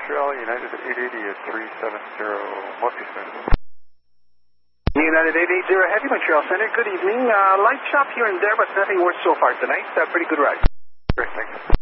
Montreal, United 880 at 370, multi-spin. United 880 Heavy, Montreal Center. Good evening. Light shop here and there, but nothing worse so far tonight. Pretty good ride. Great, thanks.